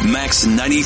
Max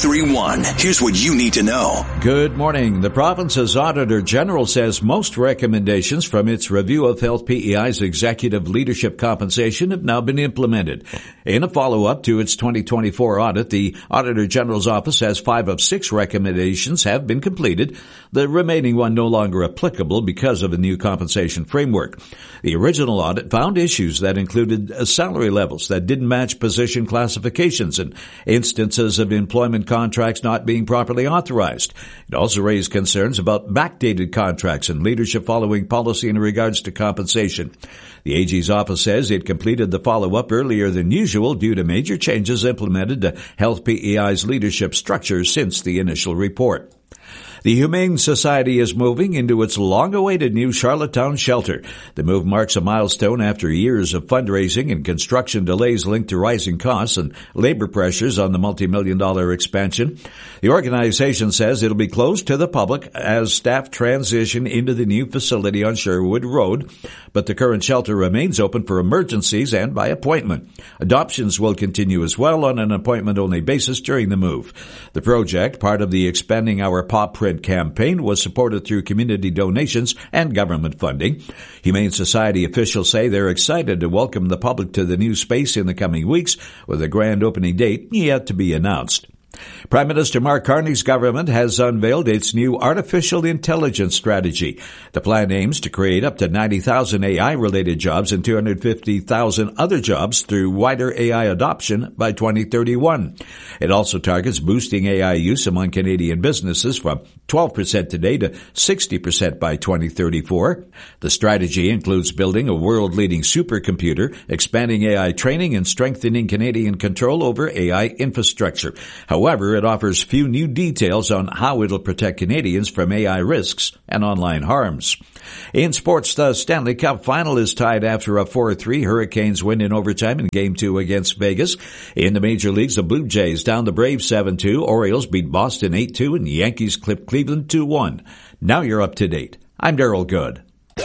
93.1. Here's what you need to know. Good morning. The province's Auditor General says most recommendations from its review of Health PEI's executive leadership compensation have now been implemented. In a follow-up to its 2024 audit, the Auditor General's office says 5 of 6 recommendations have been completed, the remaining one no longer applicable because of a new compensation framework. The original audit found issues that included salary levels that didn't match position classifications and instances of employment contracts not being properly authorized. It also raised concerns about backdated contracts and leadership following policy in regards to compensation. The AG's office says it completed the follow-up earlier than usual due to major changes implemented to Health PEI's leadership structure since the initial report. The Humane Society is moving into its long-awaited new Charlottetown shelter. The move marks a milestone after years of fundraising and construction delays linked to rising costs and labor pressures on the multi-million-dollar expansion. The organization says it'll be closed to the public as staff transition into the new facility on Sherwood Road, but the current shelter remains open for emergencies and by appointment. Adoptions will continue as well on an appointment-only basis during the move. The project, part of the Expanding Our Paw Print campaign, was supported through community donations and government funding. Humane Society officials say they're excited to welcome the public to the new space in the coming weeks, with a grand opening date yet to be announced. Prime Minister Mark Carney's government has unveiled its new artificial intelligence strategy. The plan aims to create up to 90,000 AI-related jobs and 250,000 other jobs through wider AI adoption by 2031. It also targets boosting AI use among Canadian businesses from 12% today to 60% by 2034. The strategy includes building a world-leading supercomputer, expanding AI training, and strengthening Canadian control over AI infrastructure. However, it offers few new details on how it'll protect Canadians from AI risks and online harms. In sports, the Stanley Cup final is tied after a 4-3 Hurricanes win in overtime in Game 2 against Vegas. In the major leagues, the Blue Jays down the Braves 7-2, Orioles beat Boston 8-2, and Yankees clipped Cleveland 2-1. Now you're up to date. I'm Daryl Good.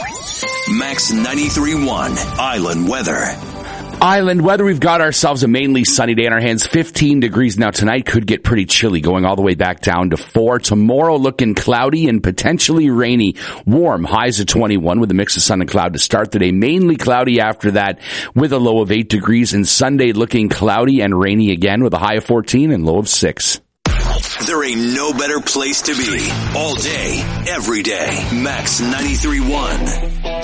Max 93.1 Island Weather. Island weather, we've got ourselves a mainly sunny day in our hands. 15 degrees now. Tonight could get pretty chilly, going all the way back down to 4. Tomorrow looking cloudy and potentially rainy. Warm, highs of 21 with a mix of sun and cloud to start the day. Mainly cloudy after that with a low of 8 degrees. And Sunday looking cloudy and rainy again with a high of 14 and low of 6. There ain't no better place to be. All day, every day. Max 93.1.